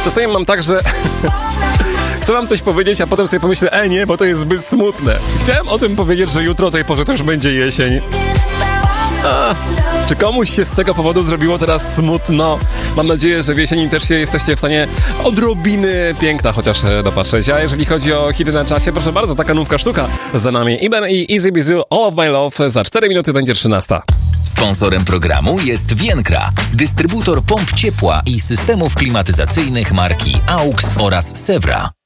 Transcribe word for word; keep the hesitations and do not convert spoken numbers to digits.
Czasami mam tak, że chcę wam coś powiedzieć, a potem sobie pomyślę, e nie, bo to jest zbyt smutne. Chciałem o tym powiedzieć, że jutro o tej porze to już będzie jesień. A, czy komuś się z tego powodu zrobiło teraz smutno? Mam nadzieję, że w jesieni też się jesteście w stanie odrobiny piękna chociaż dopatrzeć. A jeżeli chodzi o hity na czasie, proszę bardzo, taka nówka sztuka za nami. Iben i Easy Bizu, All of My Love. Za cztery minuty będzie trzynasta. Sponsorem programu jest Vienkra, dystrybutor pomp ciepła i systemów klimatyzacyjnych marki A U X oraz Sewra.